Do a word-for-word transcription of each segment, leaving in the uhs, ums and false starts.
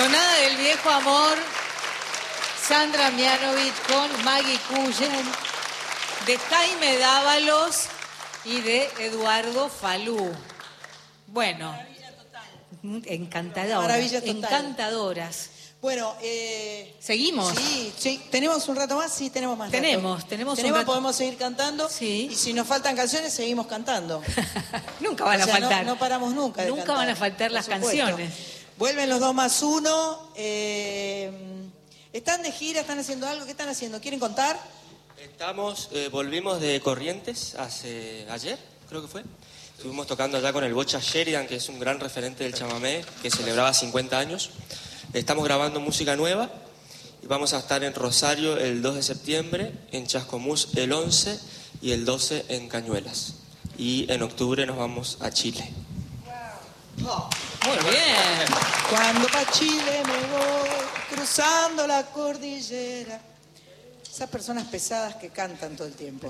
Tonada del viejo amor, Sandra Mianovich con Maggie Cullen, de Jaime Dávalos y de Eduardo Falú. Bueno, encantadoras. Maravilla total. Encantadoras. Bueno, eh, ¿seguimos? Sí, sí. ¿Tenemos un rato más? Sí, tenemos más rato. Tenemos, tenemos, ¿Tenemos un rato. Podemos seguir cantando. Sí. Y si nos faltan canciones, seguimos cantando. Nunca van O sea, a faltar. No, no paramos nunca de Nunca cantar, van a faltar las por supuesto. canciones. Vuelven los dos más uno. Eh, ¿Están de gira? ¿Están haciendo algo? ¿Qué están haciendo? ¿Quieren contar? Estamos, eh, volvimos de Corrientes hace ayer, creo que fue. Estuvimos tocando allá con el Bocha Sheridan, que es un gran referente del chamamé, que celebraba cincuenta años. Estamos grabando música nueva y vamos a estar en Rosario el dos de septiembre, en Chascomús el once y el doce en Cañuelas. Y en octubre nos vamos a Chile. Oh. Muy bien. Cuando pa' Chile me voy, cruzando la cordillera. Esas personas pesadas que cantan todo el tiempo.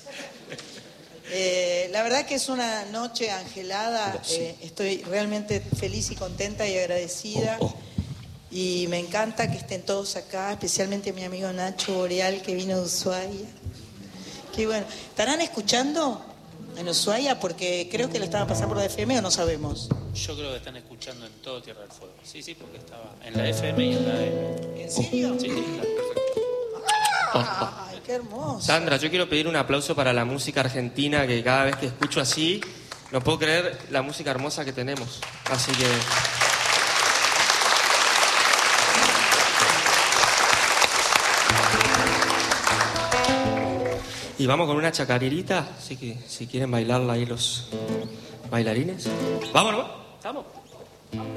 Eh, la verdad que es una noche angelada. Eh, estoy realmente feliz y contenta y agradecida. Oh, oh. Y me encanta que estén todos acá, especialmente mi amigo Nacho Boreal, que vino de Ushuaia. Qué bueno. ¿Estarán escuchando en Ushuaia? Porque creo que le estaban pasando por la F M o no sabemos. Yo creo que están escuchando en todo Tierra del Fuego. Sí, sí, porque estaba en la F M y en la A M. ¿En serio? Sí, sí, claro, perfecto. ¡Ay, qué hermoso! Sandra, yo quiero pedir un aplauso para la música argentina, que cada vez que escucho así, no puedo creer la música hermosa que tenemos. Así que... Y vamos con una chacaririta, así que si quieren bailarla ahí los bailarines. Vámonos, vamos.